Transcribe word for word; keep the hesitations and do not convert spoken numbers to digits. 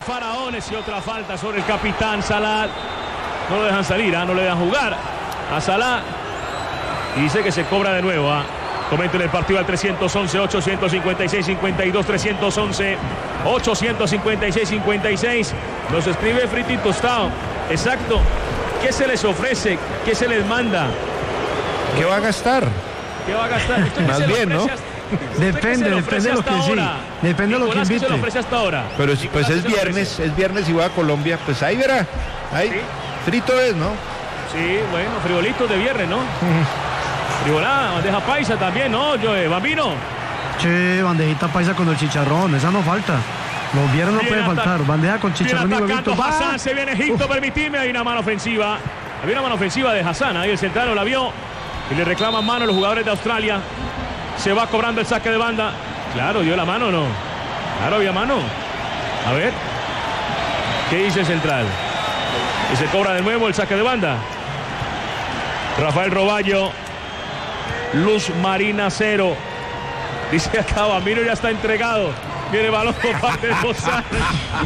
Faraones y otra falta sobre el capitán Salah. No lo dejan salir, ¿eh? No le dejan jugar a Salah. Y dice que se cobra de nuevo. ¿eh? Comenten el partido al trescientos once, ochocientos cincuenta y seis, cincuenta y dos, trescientos once, ochocientos cincuenta y seis, cincuenta y seis. Nos escribe Frito Tostado. Exacto. ¿Qué se les ofrece? ¿Qué se les manda? ¿Qué va a gastar? ¿Qué va a gastar? Más bien, ¿no? Depende, depende de lo que sí. Depende de lo que invite. ¿Qué se le ofrece hasta ahora? Pero si, pues es viernes, es viernes y va a Colombia, pues ahí verá. Ahí, ¿sí? Frito es, ¿no? Sí, bueno, frijolitos de viernes, ¿no? Uh-huh. Frijolada, bandeja paisa también, ¿no, Joe? Bambino. Che, bandejita paisa con el chicharrón, esa no falta. Los viernes no puede faltar. Bandeja con chicharrón y huevito. Hassan, se viene Egipto, permitime, hay una mano ofensiva. Había una mano ofensiva de Hassan, ahí el central la vio. Y le reclaman mano a los jugadores de Australia. Se va cobrando el saque de banda. Claro, dio la mano o no. Claro, había mano. A ver. ¿Qué dice el central? Y se cobra de nuevo el saque de banda. Rafael Roballo. Luz Marina cero. Dice acá, Bambino ya está entregado. Viene balón por parte de Bozán.